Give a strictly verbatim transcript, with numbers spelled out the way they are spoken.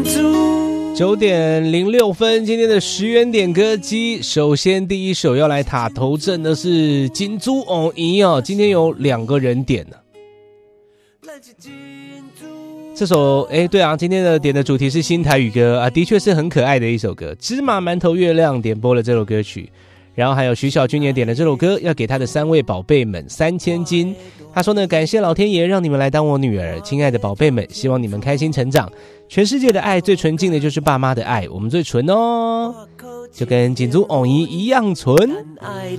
九点零六分，今天的十元点歌机，首先第一首要来塔头阵的是金珠哦咦哦，今天有两个人点呢。这首哎，对啊，今天的点的主题是新台语歌啊，的确是很可爱的一首歌。芝麻馒头月亮点播了这首歌曲，然后还有徐小军也点了这首歌，要给他的三位宝贝们三千金。他说呢，感谢老天爷让你们来当我女儿，亲爱的宝贝们，希望你们开心成长。全世界的爱最纯净的就是爸妈的爱，我们最纯哦，就跟锦珠偶姨一样纯。